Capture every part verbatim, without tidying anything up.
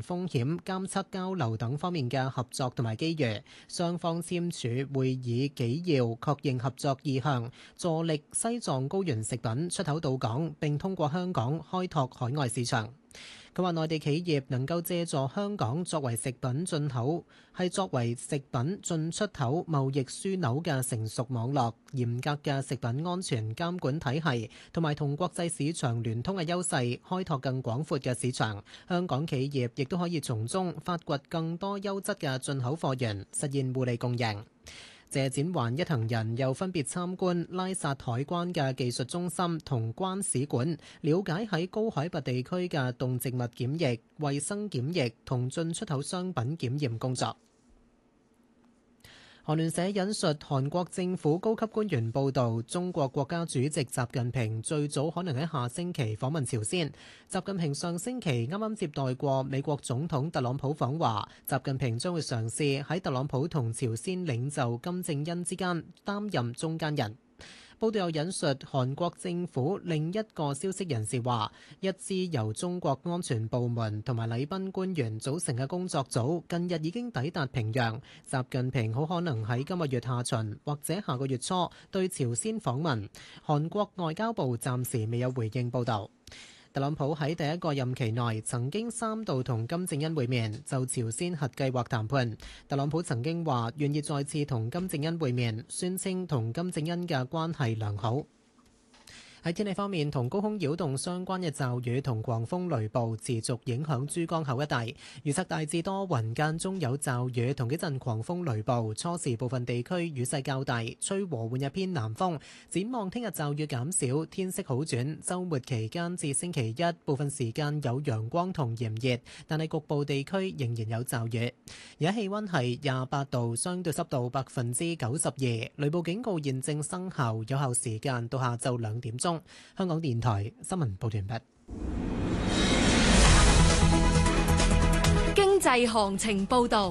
風險監測交流等方面嘅合作同埋機遇。雙方簽署會議紀要，確認合作意向，助力西藏高原食品出口到港，並通過香港開拓海外市場。佢話：內地企業能夠借助香港作為食品進口，係作為食品進出口貿易樞紐嘅成熟網絡、嚴格嘅食品安全監管體系，同埋同國際市場聯通嘅優勢，開拓更廣闊嘅市場。香港企業亦都可以從中發掘更多優質嘅進口貨源，實現互利共贏。謝展寰一行人又分別參觀拉薩海關嘅技術中心同關使館，了解喺高海拔地區嘅動植物檢疫、衛生檢疫同進出口商品檢驗工作。韓聯社引述韓國政府高級官員報導，中國國家主席習近平最早可能喺下星期訪問朝鮮。習近平上星期啱啱接待過美國總統特朗普訪華，習近平將會嘗試喺特朗普同朝鮮領袖金正恩之間擔任中間人。報道又引述韓國政府另一個消息人士話，一支由中國安全部門同埋禮賓官員組成嘅工作組近日已經抵達平壤，習近平好可能喺今個月下旬或者下個月初對朝鮮訪問。韓國外交部暫時未有回應報導。特朗普喺第一個任期內曾經三度同金正恩會面，就朝鮮核計劃談判。特朗普曾經話願意再次同金正恩會面，宣稱同金正恩嘅關係良好。喺天氣方面，同高空擾動相關嘅驟雨同狂風雷暴持續影響珠江口一帶，預測大致多雲間中有驟雨同幾陣狂風雷暴，初時部分地區雨勢較大，吹和緩一偏南風。展望聽日驟雨減少，天色好轉，週末期間至星期一部分時間有陽光同炎熱，但係局部地區仍然有驟雨。而家氣溫係廿八度，相對濕度百分之九十二，雷暴警告現正生效，有效時間到下晝兩點鐘。香港電台新聞報道完畢。 經濟行情報道。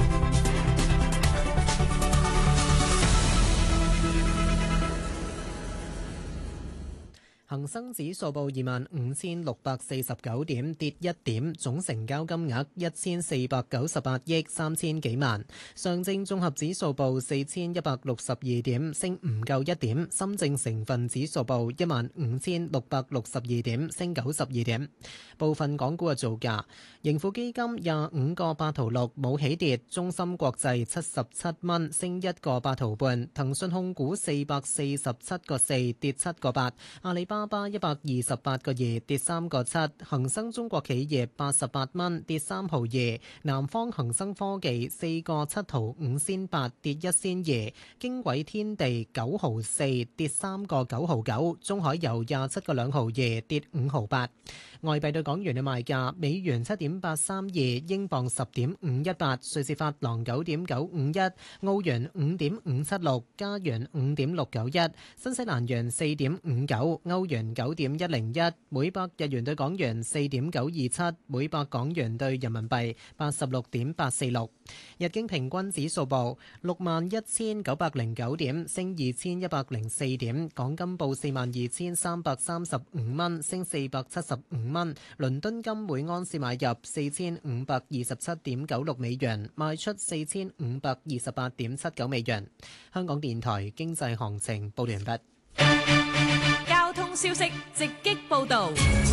恒生指數報二萬五千六百四十九點，跌一點，總成交金額一千四百九十八億三千幾萬。上證綜合指數報四千一百六十二點，升唔夠一點。深證成分指數報一萬五千六百六十二點，升九十二點。部分港股嘅造價：盈富基金廿五個八毫六冇起跌，中芯國際七十七蚊升一個八毫半，騰訊控股四百四十七個四跌七個八，阿里巴巴一百二十八個二跌三個七，恒生中國企業八十八蚊跌三毫二，南方恒生科技四個七毫五仙八跌一仙二，經緯天地九毫四跌三個九毫九，中海油廿七個兩毫二跌五毫八。外幣對港元嘅賣價：美元七點八三二，英鎊十點五一八，瑞士法郎九點九五一，澳元五點五七六，加元五點六九一，新西蘭元四點五九，歐元九點一零一，每百日元對港元四點九二七，每百港元對人民幣八十六點八四六。日經平均指數報六萬一千九百零九點，升二千一百零四點。港金報四萬二千三百三十五蚊，升四百七十五蚊。倫敦金每安士買入四千五百二十七點九六美元，賣出四千五百二十八點七九美元。香港電台經濟行情報完畢。 交通消息直擊報道。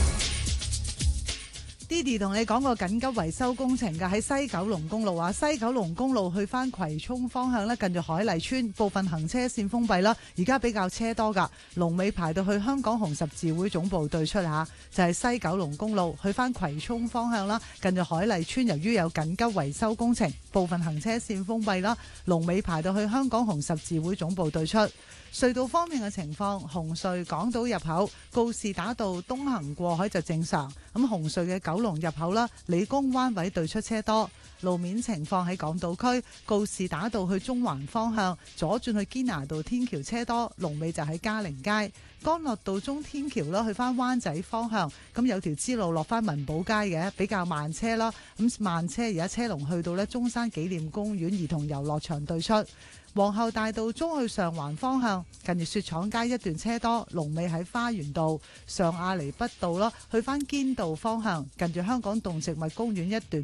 Didi 同你講個緊急維修工程嘅，喺西九龍公路啊，西九龍公路去翻葵涌方向咧，近住海麗村部分行車線封閉啦，而家比較車多噶，龍尾排到去香港紅十字會總部對出吓，就係西九龍公路去翻葵涌方向啦，近住海麗村，由於有緊急維修工程，部分行車線封閉啦，龍尾排到去香港紅十字會總部對出。隧道方面嘅情況，紅隧港島入口告士打道東行過海就正常，咁紅隧嘅九龍入口啦，理工灣位對出車多。路面情況喺港島區告士打道去中環方向左轉去堅拿道天橋車多，龍尾就喺嘉寧街。干諾道中天橋啦，去翻灣仔方向，咁有條支路落翻民寶街嘅，比較慢車啦。咁慢車而家車龍去到咧中山紀念公園兒童遊樂場對出。皇后大道中去上環方向，近住雪廠街一段車多，龍尾喺花園道。上亞厘畢道啦，去翻堅道方向，近住香港動植物公園一段